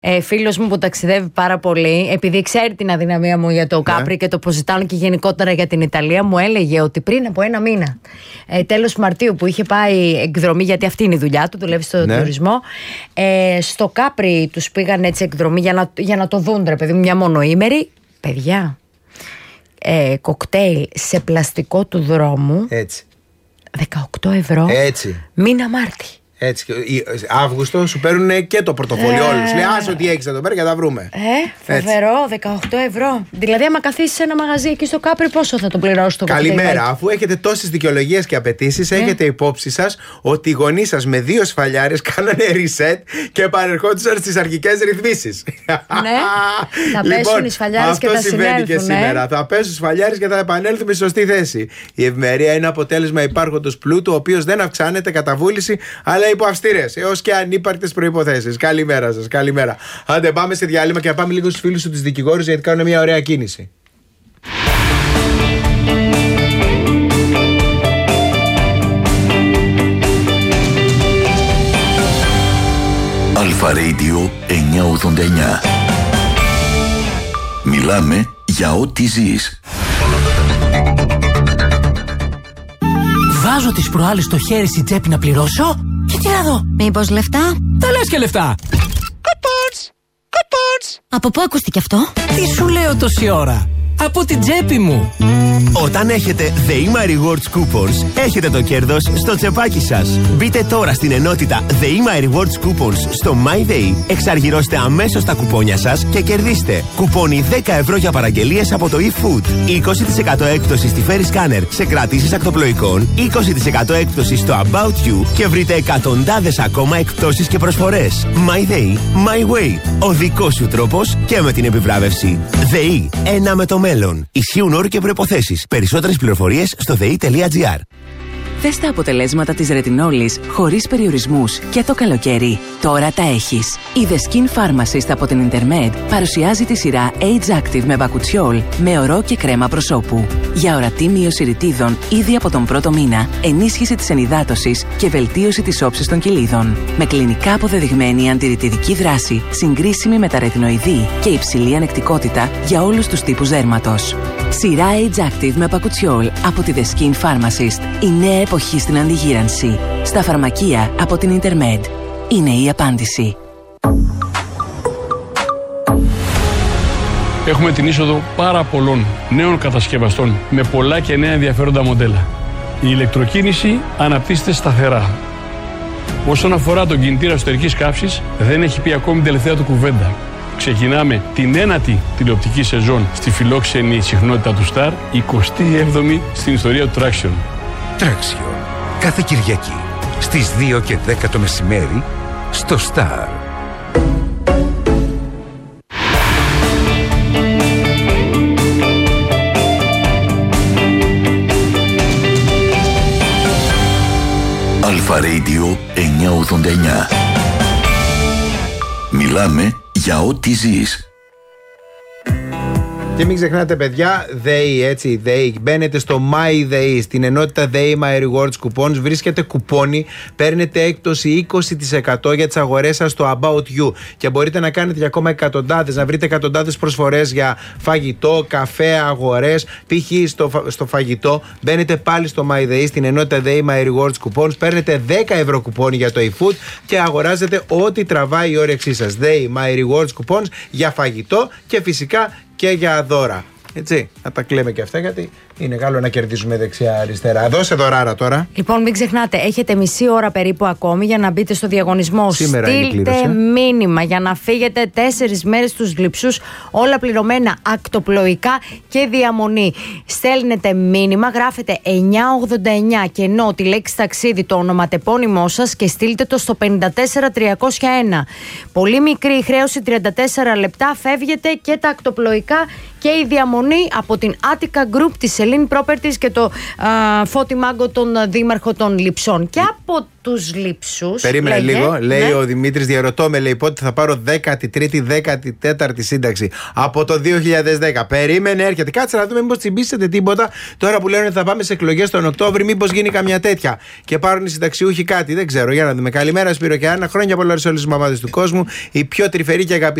Φίλος μου που ταξιδεύει πάρα πολύ, επειδή ξέρει την αδυναμία μου για το Κάπρι και το πως ζητάνε και γενικότερα για την Ιταλία, μου έλεγε ότι πριν από ένα μήνα, τέλος Μαρτίου, που είχε πάει εκδρομή, γιατί αυτή είναι η δουλειά του, δουλεύει στο τουρισμό, στο Κάπρι τους πήγαν έτσι εκδρομή για να το δουν, ρε παιδί μου, μια μονοήμερη. Παιδιά, κοκτέιλ σε πλαστικό του δρόμου. Έτσι. 18 ευρώ. Έτσι. Μήνα Μάρτη. Έτσι. Αύγουστο σου παίρνουν και το πορτοφόλι όλους. Λέει, άσε ότι έχεις εδώ πέρα και θα βρούμε. Φοβερό, 18 ευρώ. Δηλαδή, άμα καθίσεις σε ένα μαγαζί εκεί στο Κάπρι, πόσο θα το πληρώσεις το κοκτέιλ? Καλημέρα. Αφού έχετε τόσες δικαιολογίες και απαιτήσεις, έχετε υπόψη σας ότι οι γονείς σας με 2 σφαλιάρες κάνανε reset και επανερχόντουσαν στις αρχικές ρυθμίσεις. Ναι. Θα πέσουν οι σφαλιάρες και θα συνέλθουν. Αυτό συμβαίνει και σήμερα. Θα πέσουν οι σφαλιάρες και θα επανέλθουμε στη σωστή θέση. Η ευημερία είναι αποτέλεσμα υπάρχοντος πλούτου, ο οποίος δεν αυξάνεται κατά βούληση, αλλά υπό αυστηρές έως και ανύπαρκτες προϋποθέσεις. Καλημέρα σας, καλημέρα. Άντε, πάμε σε διάλειμμα και να πάμε λίγο στους φίλους του τους δικηγόρους, γιατί κάνουν μια ωραία κίνηση. Αλφα Radio 989. Μιλάμε για ό,τι ζεις. Βάζω τις προάλλες το χέρι στην τσέπη να πληρώσω και τι να δω. Μήπως λεφτά? Τα λες και λεφτά. Κουπόνς. Από πού ακούστηκε αυτό? Τι σου λέω τόση ώρα? Από την τσέπη μου. Όταν έχετε The My Rewards Coupons, έχετε το κέρδος στο τσεπάκι σας. Μπείτε τώρα στην ενότητα The My Rewards Coupons στο MyDay, εξαργυρώστε αμέσως τα κουπόνια σας και κερδίστε κουπόνι 10 ευρώ για παραγγελίες από το eFood, 20% έκπτωση στη Ferry Scanner σε κρατήσεις ακτοπλοϊκών, 20% έκπτωση στο About You και βρείτε εκατοντάδες ακόμα εκπτώσεις και προσφορές. MyDay, My Way. Ο δικός σου τρόπος και με την επιβράβευση. ΔΕΗ, ένα με το μέλλον. Ισχύουν όροι και προϋποθέσεις. Περισσότερες πληροφορίες στο ΔΕΗ.gr. Θες τα αποτελέσματα της ρετινόλης χωρίς περιορισμούς και το καλοκαίρι? Τώρα τα έχεις. Η The Skin Pharmacist από την Intermed παρουσιάζει τη σειρά Age Active με μπακουτσιόλ, με ορό και κρέμα προσώπου. Για ορατή μείωση ρητίδων ήδη από τον πρώτο μήνα, ενίσχυση της ενυδάτωσης και βελτίωση της όψης των κοιλίδων. Με κλινικά αποδεδειγμένη αντιρρητιδική δράση, συγκρίσιμη με τα ρετινοειδή και υψηλή ανεκτικότητα για όλους τους τύπους δέρματος. Σειρά Age Active με μπακουτσιόλ από τη The Skin Pharmacist. Η νέα εποχή στην αντιγύρανση. Στα φαρμακεία από την Intermed. Είναι η απάντηση. Έχουμε την είσοδο πάρα πολλών νέων κατασκευαστών με πολλά και νέα ενδιαφέροντα μοντέλα. Η ηλεκτροκίνηση αναπτύσσεται σταθερά. Όσον αφορά τον κινητήρα εσωτερικής καύσης, δεν έχει πει ακόμη την τελευταία του κουβέντα. Ξεκινάμε την 9η τηλεοπτική σεζόν στη φιλόξενη συχνότητα του Star, 27η στην ιστορία του Traction. Traction. Κάθε Κυριακή στις 2 και 10 το μεσημέρι στο Star. Αλφα Radio 989. Μιλάμε για ό,τι ζεις. Και μην ξεχνάτε, παιδιά, ΔΕΗ, έτσι, ΔΕΗ. Μπαίνετε στο MyDay, στην ενότητα ΔΕΗ My Rewards Coupons, βρίσκετε κουπόνι, παίρνετε έκπτωση 20% για τις αγορές σας στο About You. Και μπορείτε να κάνετε για ακόμα εκατοντάδες, να βρείτε εκατοντάδες προσφορές για φαγητό, καφέ, αγορές. Π.χ. στο φαγητό, μπαίνετε πάλι στο MyDay, στην ενότητα ΔΕΗ My Rewards Coupons, παίρνετε 10 ευρώ κουπόνι για το eFood και αγοράζετε ό,τι τραβάει η όρεξή σας. ΔΕΗ My Rewards Coupons για φαγητό και φυσικά και για δώρα. Έτσι, να τα κλαίμε και αυτά, γιατί είναι καλό να κερδίζουμε δεξιά-αριστερά. Δώσε δωράρα τώρα. Λοιπόν, μην ξεχνάτε, έχετε μισή ώρα περίπου ακόμη για να μπείτε στο διαγωνισμό. Σήμερα στείλτε μήνυμα για να φύγετε 4 μέρες στους Γλυψούς, όλα πληρωμένα, ακτοπλοϊκά και διαμονή. Στέλνετε μήνυμα, γράφετε 989 και ενώ τη λέξη ταξίδι, το ονοματεπώνυμό σας και στείλτε το στο 54301. Πολύ μικρή η χρέωση, 34 λεπτά, φεύγετε και τα ακτοπλοϊκά και η διαμονή από την Attica Group, τη σελίδα Selene Properties και το Φώτη Μάγκο, τον δήμαρχο των Λειψών. Και από τους Λειψούς. Περίμενε λίγο. Λέει ο Δημήτρης, διαρωτώ με, λέει, πότε θα πάρω 13η, 14η σύνταξη. Από το 2010. Περίμενε, έρχεται. Κάτσε να δούμε, μήπως τσιμπήσετε τίποτα. Τώρα που λένε ότι θα πάμε σε εκλογές τον Οκτώβρη, μήπως γίνει καμιά τέτοια. Και πάρουν οι συνταξιούχοι κάτι. Δεν ξέρω. Για να δούμε. Καλημέρα, Σπύρο και Άννα. Χρόνια πολλά σε όλες τις μαμάδες του κόσμου. Η πιο τρυφερή και αγαπητή